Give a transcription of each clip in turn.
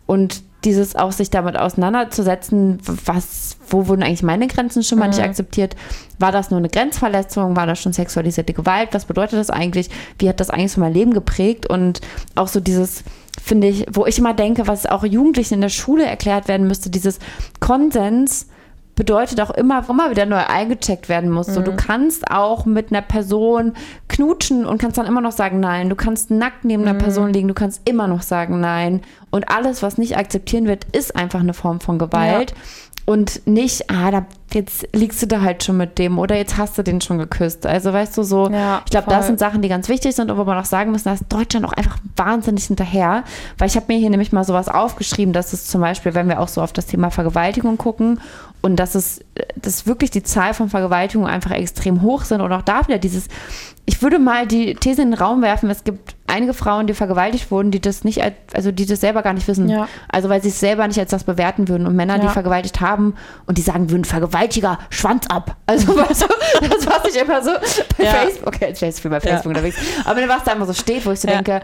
Und dieses auch sich damit auseinanderzusetzen, wo wurden eigentlich meine Grenzen schon mal nicht akzeptiert? War das nur eine Grenzverletzung? War das schon sexualisierte Gewalt? Was bedeutet das eigentlich? Wie hat das eigentlich so mein Leben geprägt? Und auch so dieses, finde ich, wo ich immer denke, was auch Jugendlichen in der Schule erklärt werden müsste, dieses Konsens bedeutet auch immer wieder neu eingecheckt werden muss. So, du kannst auch mit einer Person knutschen und kannst dann immer noch sagen Nein. Du kannst nackt neben einer Person liegen, du kannst immer noch sagen Nein. Und alles, was nicht akzeptieren wird, ist einfach eine Form von Gewalt. Ja. Und nicht, jetzt liegst du da halt schon mit dem oder jetzt hast du den schon geküsst. Also weißt du so, ich glaube, das sind Sachen, die ganz wichtig sind und wo man auch sagen muss, da ist Deutschland auch einfach wahnsinnig hinterher. Weil ich habe mir hier nämlich mal sowas aufgeschrieben, dass es zum Beispiel, wenn wir auch so auf das Thema Vergewaltigung gucken und dass wirklich die Zahl von Vergewaltigungen einfach extrem hoch sind und auch da wieder dieses, ich würde mal die These in den Raum werfen, es gibt einige Frauen, die vergewaltigt wurden, die das nicht, die das selber gar nicht wissen. Ja. Also weil sie es selber nicht als das bewerten würden. Und Männer, die vergewaltigt haben und die sagen würden, Vergewaltiger, Schwanz ab. Also weißt du, das was ich immer so bei Facebook, okay, jetzt ist viel bei Facebook unterwegs, aber was da immer so steht, wo ich so denke,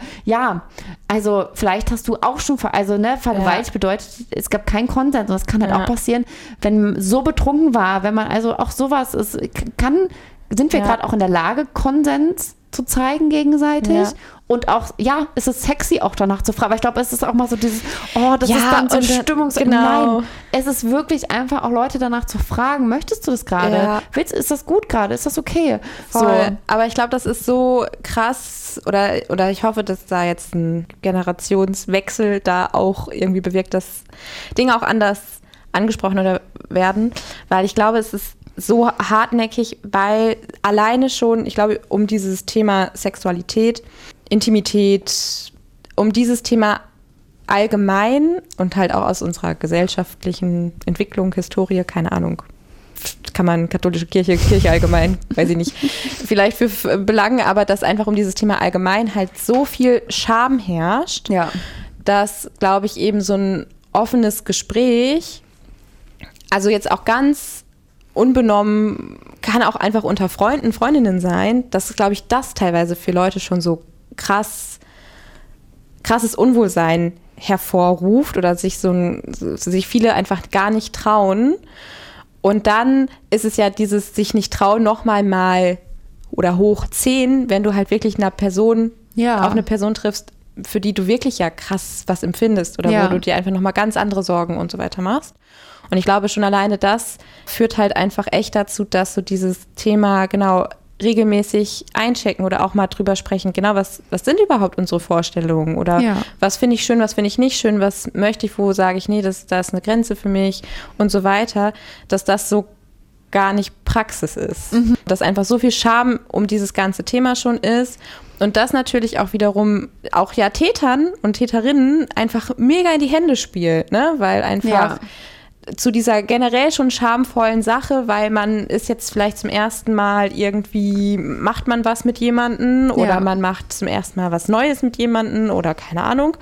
also vielleicht hast du auch schon, vergewaltigt bedeutet, es gab keinen Konsens und das kann halt auch passieren, wenn man so betrunken war, wenn man also auch sowas ist, sind wir gerade auch in der Lage, Konsens zu zeigen gegenseitig und auch, ist es sexy auch danach zu fragen, aber ich glaube, es ist auch mal so dieses, das ist dann so Nein, es ist wirklich einfach auch Leute danach zu fragen, möchtest du das gerade? Ja. Ist das gut gerade? Ist das okay? Voll. So. Aber ich glaube, das ist so krass oder ich hoffe, dass da jetzt ein Generationswechsel da auch irgendwie bewirkt, dass Dinge auch anders angesprochen oder werden, weil ich glaube, es ist so hartnäckig, weil alleine schon, ich glaube, um dieses Thema Sexualität, Intimität, um dieses Thema allgemein und halt auch aus unserer gesellschaftlichen Entwicklung, Historie, keine Ahnung, kann man katholische Kirche allgemein, weiß ich nicht, vielleicht für belangen, aber dass einfach um dieses Thema allgemein halt so viel Scham herrscht, dass, glaube ich, eben so ein offenes Gespräch, also jetzt auch ganz unbenommen, kann auch einfach unter Freunden, Freundinnen sein, dass, glaube ich, das teilweise für Leute schon so krasses Unwohlsein hervorruft oder sich viele einfach gar nicht trauen. Und dann ist es ja dieses sich nicht trauen nochmal mal oder hoch 10, wenn du halt wirklich auf eine Person triffst, für die du wirklich krass was empfindest oder wo du dir einfach nochmal ganz andere Sorgen und so weiter machst. Und ich glaube, schon alleine das führt halt einfach echt dazu, dass so dieses Thema regelmäßig einchecken oder auch mal drüber sprechen, was sind überhaupt unsere Vorstellungen oder was finde ich schön, was finde ich nicht schön, was möchte ich, wo sage ich, nee, da ist eine Grenze für mich und so weiter, dass das so gar nicht Praxis ist. Mhm. Dass einfach so viel Scham um dieses ganze Thema schon ist und das natürlich auch wiederum auch Tätern und Täterinnen einfach mega in die Hände spielt, ne, weil einfach zu dieser generell schon schamvollen Sache, weil man ist jetzt vielleicht zum ersten Mal irgendwie, macht man was mit jemandem oder man macht zum ersten Mal was Neues mit jemandem oder keine Ahnung.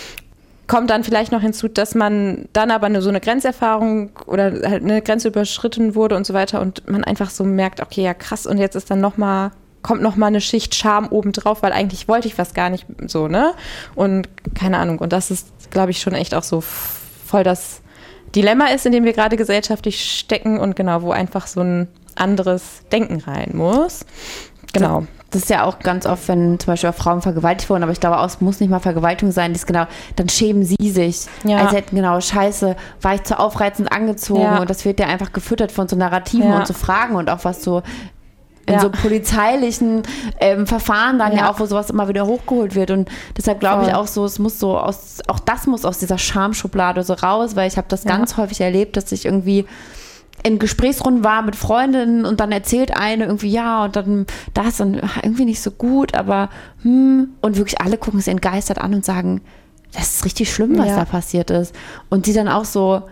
Kommt dann vielleicht noch hinzu, dass man dann aber so eine Grenzerfahrung oder halt eine Grenze überschritten wurde und so weiter und man einfach so merkt, okay, ja krass und jetzt ist dann kommt noch mal eine Schicht Scham obendrauf, weil eigentlich wollte ich was gar nicht so, ne? Und keine Ahnung. Und das ist, glaube ich, schon echt auch so voll das Dilemma ist, in dem wir gerade gesellschaftlich stecken und wo einfach so ein anderes Denken rein muss. Genau. Das ist ja auch ganz oft, wenn zum Beispiel auch Frauen vergewaltigt wurden, aber ich glaube auch, es muss nicht mal Vergewaltigung sein, dann schämen sie sich. Also hätten scheiße, war ich zu aufreizend angezogen und das wird ja einfach gefüttert von so Narrativen und so Fragen und auch was so in so polizeilichen Verfahren dann auch, wo sowas immer wieder hochgeholt wird und deshalb glaube ich auch so, es muss so das muss aus dieser Schamschublade so raus, weil ich habe das ganz häufig erlebt, dass ich irgendwie in Gesprächsrunden war mit Freundinnen und dann erzählt eine irgendwie und dann da ist dann irgendwie nicht so gut, aber und wirklich alle gucken sie entgeistert an und sagen, das ist richtig schlimm, was da passiert ist und sie dann auch so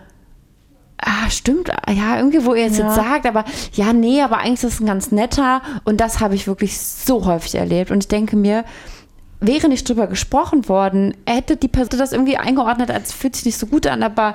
stimmt, irgendwie, wo ihr es jetzt sagt, aber aber eigentlich ist das ein ganz netter und das habe ich wirklich so häufig erlebt und ich denke mir, wäre nicht drüber gesprochen worden, hätte die Person das irgendwie eingeordnet, als fühlt sich nicht so gut an, aber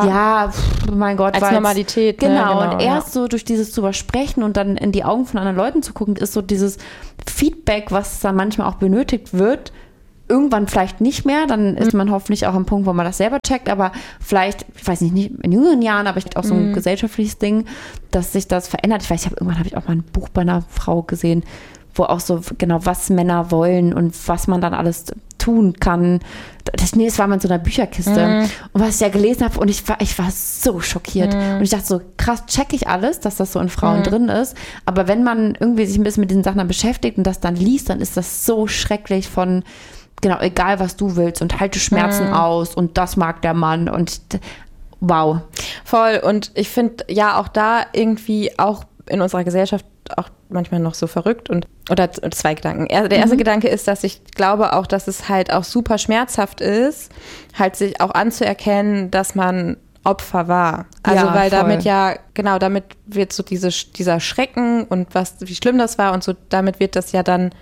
mein Gott. Als Normalität. Genau, und erst so durch dieses drüber sprechen und dann in die Augen von anderen Leuten zu gucken, ist so dieses Feedback, was dann manchmal auch benötigt wird, Irgendwann vielleicht nicht mehr, dann ist man hoffentlich auch am Punkt, wo man das selber checkt, aber vielleicht, ich weiß nicht in jüngeren Jahren, aber ich auch so ein gesellschaftliches Ding, dass sich das verändert. Ich weiß, irgendwann habe ich auch mal ein Buch bei einer Frau gesehen, wo auch so genau, was Männer wollen und was man dann alles tun kann. Das war mal in so einer Bücherkiste. Und was ich ja gelesen habe, und ich war so schockiert. Und ich dachte so, krass, check ich alles, dass das so in Frauen drin ist. Aber wenn man irgendwie sich ein bisschen mit diesen Sachen dann beschäftigt und das dann liest, dann ist das so schrecklich von, genau, egal was du willst und halte Schmerzen aus und das mag der Mann und wow. Voll. Und ich finde ja auch da irgendwie auch in unserer Gesellschaft auch manchmal noch so verrückt oder zwei Gedanken. Der erste Gedanke ist, dass ich glaube auch, dass es halt auch super schmerzhaft ist, halt sich auch anzuerkennen, dass man Opfer war. Also weil voll. damit wird so dieser Schrecken und wie schlimm das war und so, damit wird das ja dann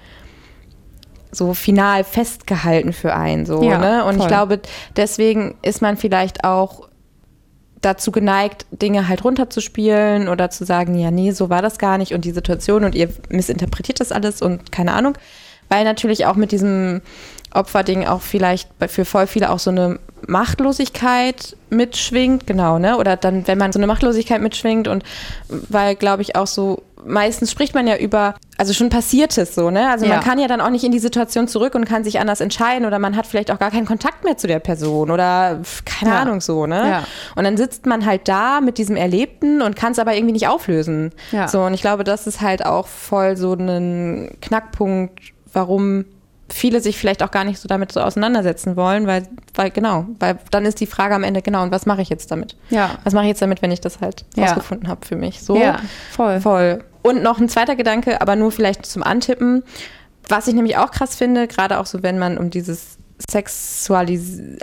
so final festgehalten für einen. So, ne? Und voll. Ich glaube, deswegen ist man vielleicht auch dazu geneigt, Dinge halt runterzuspielen oder zu sagen, ja, nee, so war das gar nicht und die Situation und ihr missinterpretiert das alles und keine Ahnung. Weil natürlich auch mit diesem Opferding auch vielleicht für voll viele auch so eine Machtlosigkeit mitschwingt, genau, ne? Oder dann, wenn man so eine Machtlosigkeit mitschwingt und weil, glaube ich, auch so, meistens spricht man ja über, also schon Passiertes so, ne? Also man kann ja dann auch nicht in die Situation zurück und kann sich anders entscheiden oder man hat vielleicht auch gar keinen Kontakt mehr zu der Person oder keine Ahnung so, ne? Ja. Und dann sitzt man halt da mit diesem Erlebten und kann es aber irgendwie nicht auflösen. Ja. So, und ich glaube, das ist halt auch voll so ein Knackpunkt, warum viele sich vielleicht auch gar nicht so damit so auseinandersetzen wollen, weil dann ist die Frage am Ende, genau, und was mache ich jetzt damit? Ja. Was mache ich jetzt damit, wenn ich das halt rausgefunden habe für mich? So, ja, voll. Und noch ein zweiter Gedanke, aber nur vielleicht zum Antippen, was ich nämlich auch krass finde, gerade auch so, wenn man um dieses sexuell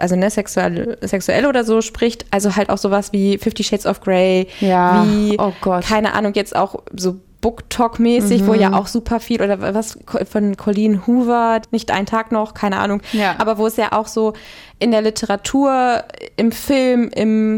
oder so spricht, also halt auch sowas wie 50 Shades of Grey, wie, oh Gott, keine Ahnung, jetzt auch so Book-Talk-mäßig, wo ja auch super viel, oder was von Colleen Hoover, nicht ein Tag noch, keine Ahnung, aber wo es ja auch so in der Literatur, im Film,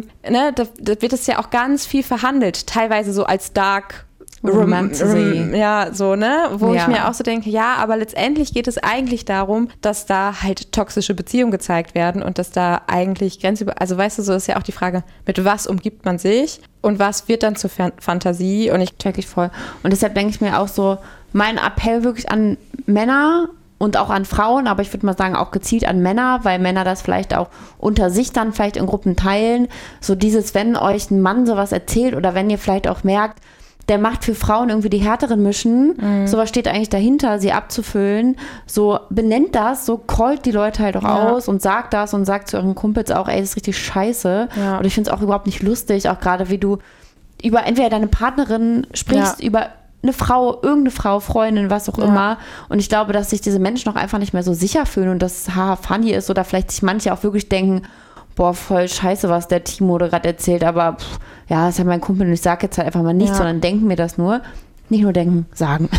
da wird es ja auch ganz viel verhandelt, teilweise so als Dark Romantasy. Ja, so, ne? Wo ich mir auch so denke, ja, aber letztendlich geht es eigentlich darum, dass da halt toxische Beziehungen gezeigt werden und dass da eigentlich also weißt du, so ist ja auch die Frage, mit was umgibt man sich und was wird dann zur Fantasie und check ich voll. Und deshalb denke ich mir auch so, mein Appell wirklich an Männer und auch an Frauen, aber ich würde mal sagen auch gezielt an Männer, weil Männer das vielleicht auch unter sich dann vielleicht in Gruppen teilen, so dieses, wenn euch ein Mann sowas erzählt oder wenn ihr vielleicht auch merkt, der macht für Frauen irgendwie die härteren Mischen. Sowas steht eigentlich dahinter, sie abzufüllen. So benennt das, so callt die Leute halt auch aus und sagt das und sagt zu euren Kumpels auch, ey, das ist richtig scheiße. Ja. Und ich finde es auch überhaupt nicht lustig, auch gerade wie du über entweder deine Partnerin sprichst, über eine Frau, irgendeine Frau, Freundin, was auch immer. Und ich glaube, dass sich diese Menschen auch einfach nicht mehr so sicher fühlen und dass es funny ist oder vielleicht sich manche auch wirklich denken, boah, voll scheiße, was der Timo gerade erzählt, aber das ist ja mein Kumpel und ich sage jetzt halt einfach mal nichts, sondern denken mir das nur. Nicht nur denken, sagen.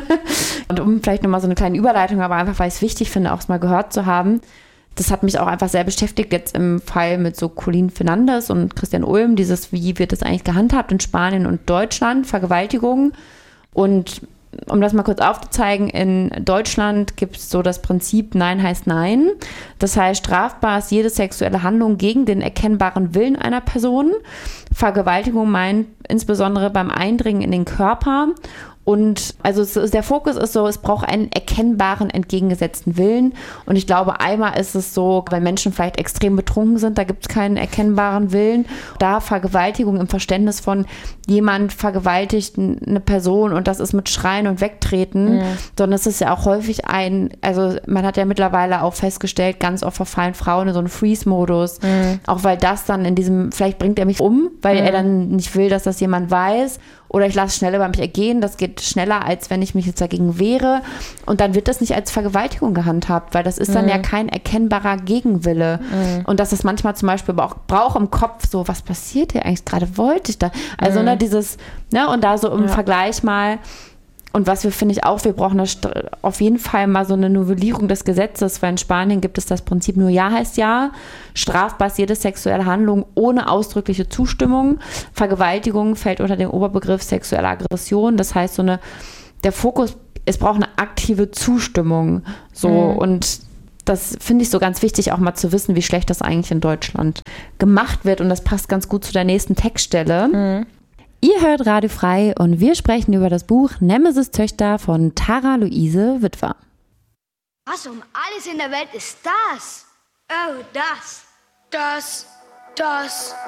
Und um vielleicht nochmal so eine kleine Überleitung, aber einfach, weil ich es wichtig finde, auch mal gehört zu haben, das hat mich auch einfach sehr beschäftigt, jetzt im Fall mit so Colleen Fernandes und Christian Ulm, wie wird das eigentlich gehandhabt in Spanien und Deutschland, Vergewaltigung. Und um das mal kurz aufzuzeigen, in Deutschland gibt es so das Prinzip Nein heißt Nein. Das heißt, strafbar ist jede sexuelle Handlung gegen den erkennbaren Willen einer Person. Vergewaltigung meint insbesondere beim Eindringen in den Körper. Und also der Fokus ist so, es braucht einen erkennbaren, entgegengesetzten Willen. Und ich glaube, einmal ist es so, weil Menschen vielleicht extrem betrunken sind, da gibt es keinen erkennbaren Willen. Da Vergewaltigung im Verständnis von jemand vergewaltigt eine Person und das ist mit Schreien und Wegtreten, sondern es ist ja auch häufig also man hat ja mittlerweile auch festgestellt, ganz oft verfallen Frauen in so einen Freeze-Modus. Auch weil das dann in diesem, vielleicht bringt er mich um, weil er dann nicht will, dass das jemand weiß. Oder ich lasse schneller über mich ergehen. Das geht schneller, als wenn ich mich jetzt dagegen wehre. Und dann wird das nicht als Vergewaltigung gehandhabt, weil das ist dann ja kein erkennbarer Gegenwille. Und dass es manchmal zum Beispiel aber auch braucht im Kopf so, was passiert hier eigentlich gerade? Wollte ich da? Also dieses, und da so im Vergleich mal. Und was finde ich auch, wir brauchen auf jeden Fall mal so eine Novellierung des Gesetzes, weil in Spanien gibt es das Prinzip nur Ja heißt Ja. Strafbar ist jede sexuelle Handlung ohne ausdrückliche Zustimmung. Vergewaltigung fällt unter den Oberbegriff sexuelle Aggression. Das heißt, der Fokus, es braucht eine aktive Zustimmung. So und das finde ich so ganz wichtig, auch mal zu wissen, wie schlecht das eigentlich in Deutschland gemacht wird. Und das passt ganz gut zu der nächsten Textstelle. Mhm. Ihr hört Radio Frei und wir sprechen über das Buch Nemesis Töchter von Tara Luise Witwer. Was um alles in der Welt ist das? Oh, das.